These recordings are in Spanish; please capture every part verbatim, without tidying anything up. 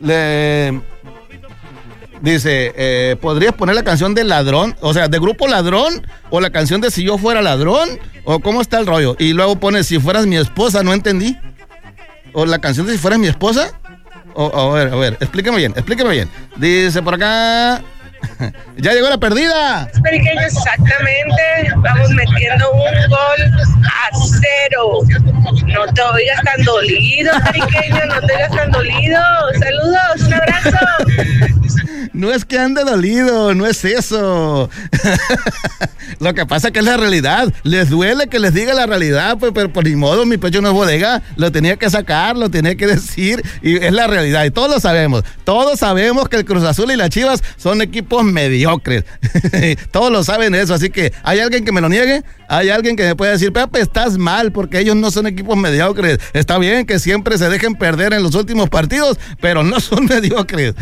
Le... Dice, eh, ¿podrías poner la canción de Ladrón? O sea, ¿de Grupo Ladrón? ¿O la canción de Si Yo Fuera Ladrón? ¿O cómo está el rollo? Y luego pone Si Fueras Mi Esposa, no entendí. ¿O la canción de Si Fueras Mi Esposa? O, a ver, a ver, explíqueme bien, explíqueme bien. Dice por acá... ¡Ya llegó la perdida! Pequeño, exactamente. Vamos metiendo un gol a cero. No te oigas tan dolido, pequeño, no te oigas tan dolido. Saludos, un abrazo. No es que ande dolido, no es eso. Lo que pasa es que es la realidad. Les duele que les diga la realidad, pues, pero por ni modo, mi pecho no es bodega. Lo tenía que sacar, lo tenía que decir, y es la realidad. Y todos lo sabemos. Todos sabemos que el Cruz Azul y las Chivas son equipos mediocres. Todos lo saben eso, así que ¿hay alguien que me lo niegue? ¿Hay alguien que me pueda decir, Pepe, estás mal porque ellos no son equipos mediocres? Está bien que siempre se dejen perder en los últimos partidos, pero no son mediocres.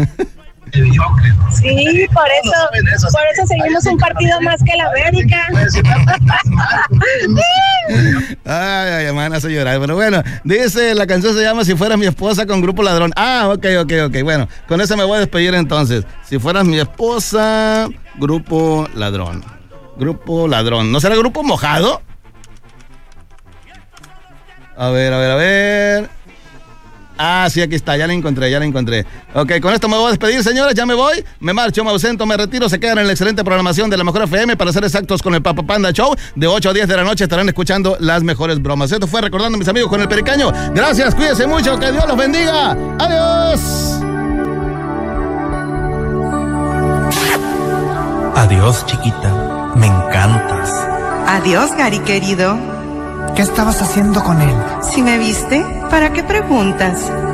Sí, por eso, por eso seguimos un partido más que la América. Ay, ay, me van a hacer llorar. Pero bueno, dice, la canción se llama Si Fueras Mi Esposa con Grupo Ladrón. Ah, ok, ok, ok. Bueno, con eso me voy a despedir entonces. Si Fueras Mi Esposa, Grupo Ladrón. Grupo Ladrón. ¿No será Grupo Mojado? A ver, a ver, a ver. Ah, sí, aquí está, ya la encontré, ya la encontré. Ok, con esto me voy a despedir, señores, ya me voy, me marcho, me ausento, me retiro, se quedan en la excelente programación de la Mejor F M, para ser exactos con el Papa Panda Show, de ocho a diez de la noche estarán escuchando las mejores bromas. Esto fue Recordando a mis amigos con el Pericaño. Gracias, cuídense mucho, que Dios los bendiga. Adiós. Adiós, chiquita, me encantas. Adiós, Gary querido. ¿Qué estabas haciendo con él? Si me viste, ¿para qué preguntas?